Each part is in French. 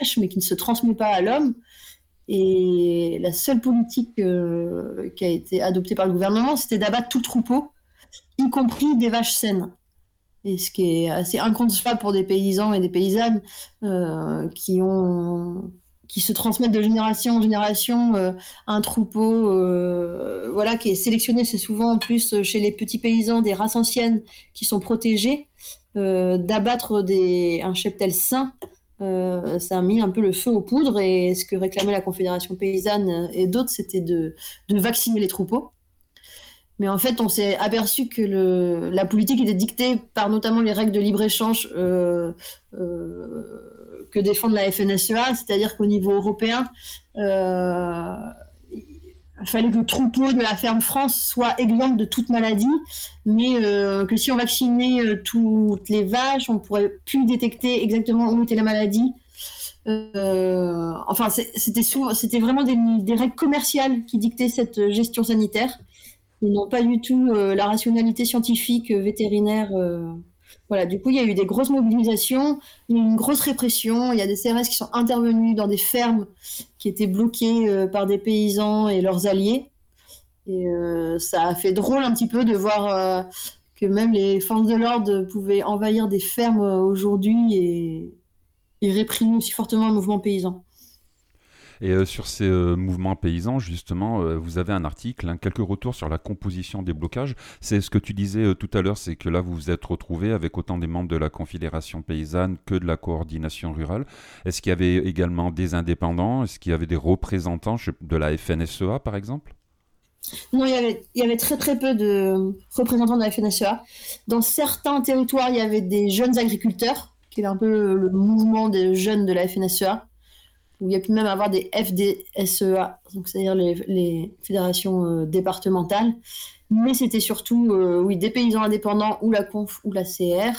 vache, mais qui ne se transmet pas à l'homme. Et la seule politique qui a été adoptée par le gouvernement, c'était d'abattre tout le troupeau, y compris des vaches saines. Et ce qui est assez inconcevable pour des paysans et des paysannes qui se transmettent de génération en génération un troupeau voilà, qui est sélectionné. C'est souvent en plus chez les petits paysans des races anciennes qui sont protégées, d'abattre un cheptel sain. Ça a mis un peu le feu aux poudres, et ce que réclamait la Confédération paysanne et d'autres, c'était de vacciner les troupeaux. Mais en fait, on s'est aperçu que la politique était dictée par notamment les règles de libre-échange que défendent la FNSEA, c'est-à-dire qu'au niveau européen, il fallait que le troupeau de la ferme France soit exempt de toute maladie, mais que si on vaccinait toutes les vaches, on ne pourrait plus détecter exactement où était la maladie. Enfin, c'était vraiment des règles commerciales qui dictaient cette gestion sanitaire. Ils n'ont pas du tout la rationalité scientifique vétérinaire. Voilà, du coup, il y a eu des grosses mobilisations, il y a eu une grosse répression. Il y a des CRS qui sont intervenus dans des fermes qui étaient bloquées par des paysans et leurs alliés. Et ça a fait drôle un petit peu de voir que même les forces de l'ordre pouvaient envahir des fermes aujourd'hui et réprimer aussi fortement le mouvement paysan. Et sur ces mouvements paysans, justement, vous avez un article, quelques retours sur la composition des blocages. C'est ce que tu disais tout à l'heure, c'est que là, vous vous êtes retrouvés avec autant des membres de la Confédération paysanne que de la coordination rurale. Est-ce qu'il y avait également des indépendants? Est-ce qu'il y avait des représentants de la FNSEA, par exemple? Non, il y avait très très peu de représentants de la FNSEA. Dans certains territoires, il y avait des jeunes agriculteurs, qui est un peu le mouvement des jeunes de la FNSEA, où il y a pu même avoir des FDSEA, donc c'est-à-dire les fédérations départementales. Mais c'était surtout oui, des paysans indépendants, ou la CONF ou la CR.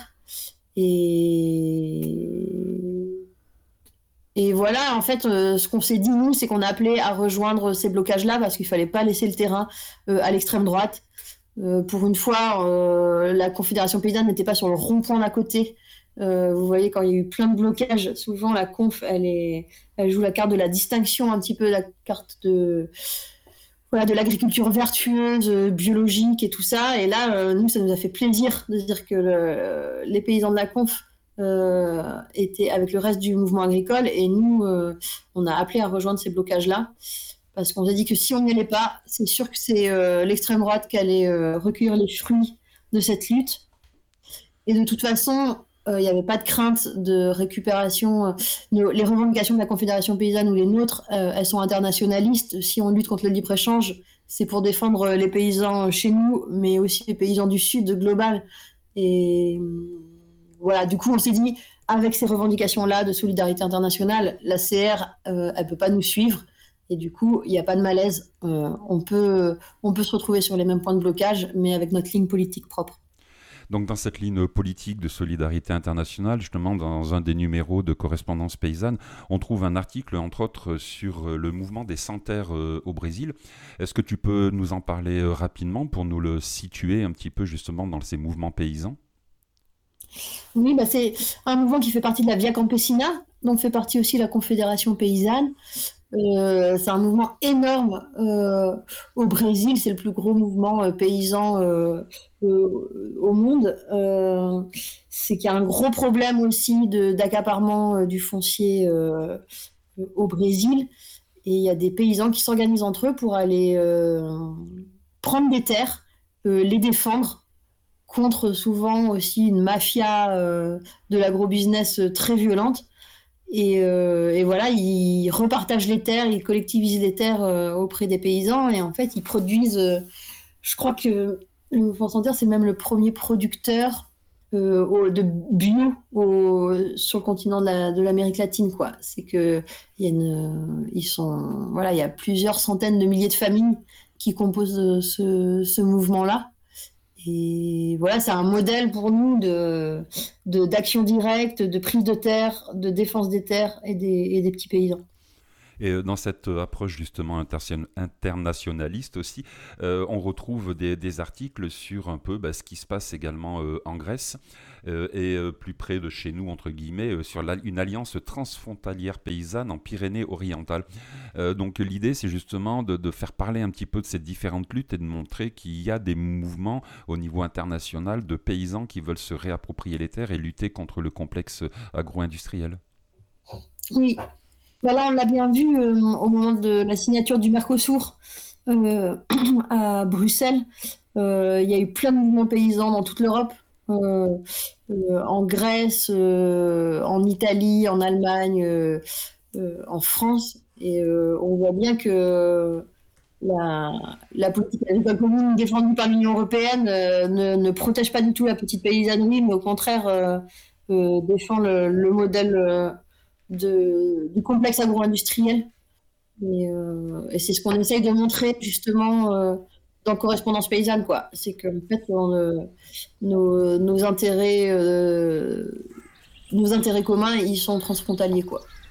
Et voilà, en fait, ce qu'on s'est dit, nous, c'est qu'on a appelé à rejoindre ces blocages-là parce qu'il ne fallait pas laisser le terrain à l'extrême droite. Pour une fois, la Confédération paysanne n'était pas sur le rond-point d'à côté. Vous voyez, quand il y a eu plein de blocages, souvent la conf, elle joue la carte de la distinction, un petit peu la carte de l'agriculture vertueuse, biologique et tout ça. Et là, nous, ça nous a fait plaisir de dire que les paysans de la conf étaient avec le reste du mouvement agricole, et nous, on a appelé à rejoindre ces blocages-là. Parce qu'on s'est dit que si on n'y allait pas, c'est sûr que c'est l'extrême droite qui allait recueillir les fruits de cette lutte. Et de toute façon, il n'y avait pas de crainte de récupération. Les revendications de la Confédération paysanne ou les nôtres, elles sont internationalistes. Si on lutte contre le libre-échange, c'est pour défendre les paysans chez nous, mais aussi les paysans du Sud global. Et voilà, du coup, on s'est dit, avec ces revendications-là de solidarité internationale, la CR, elle ne peut pas nous suivre. Et du coup, il n'y a pas de malaise. On peut se retrouver sur les mêmes points de blocage, mais avec notre ligne politique propre. Donc dans cette ligne politique de solidarité internationale, justement dans un des numéros de Correspondance paysanne, on trouve un article entre autres sur le mouvement des sans-terre au Brésil. Est-ce que tu peux nous en parler rapidement pour nous le situer un petit peu justement dans ces mouvements paysans? Oui, c'est un mouvement qui fait partie de la Via Campesina, donc fait partie aussi de la Confédération paysanne. C'est un mouvement énorme au Brésil, c'est le plus gros mouvement paysan au monde. C'est qu'il y a un gros problème aussi d'accaparement du foncier au Brésil, et il y a des paysans qui s'organisent entre eux pour aller prendre des terres, les défendre contre souvent aussi une mafia de l'agrobusiness très violente. Et voilà, ils repartagent les terres, ils collectivisent les terres auprès des paysans, et en fait, ils produisent. Je crois que le mouvement sans terre, c'est même le premier producteur de bio sur le continent de l'Amérique latine, quoi. C'est que il y a plusieurs centaines de milliers de familles qui composent ce mouvement-là. Et voilà, c'est un modèle pour nous d'action directe, de prise de terre, de défense des terres et des petits paysans. Et dans cette approche justement internationaliste aussi, on retrouve des articles sur un peu ce qui se passe également en Grèce et plus près de chez nous, entre guillemets, sur une alliance transfrontalière paysanne en Pyrénées-Orientales. Donc l'idée, c'est justement de faire parler un petit peu de ces différentes luttes et de montrer qu'il y a des mouvements au niveau international de paysans qui veulent se réapproprier les terres et lutter contre le complexe agro-industriel. Oui, voilà, on l'a bien vu au moment de la signature du Mercosur euh, à Bruxelles. Il y a eu plein de mouvements paysans dans toute l'Europe, euh, en Grèce, en Italie, en Allemagne, en France. Et on voit bien que la, la politique agricole commune défendue par l'Union européenne ne protège pas du tout la petite paysannerie, mais au contraire défend le modèle du complexe agro-industriel. Et c'est ce qu'on essaye de montrer justement dans Correspondance paysanne, quoi. C'est qu'en fait, nos intérêts communs, ils sont transfrontaliers, quoi.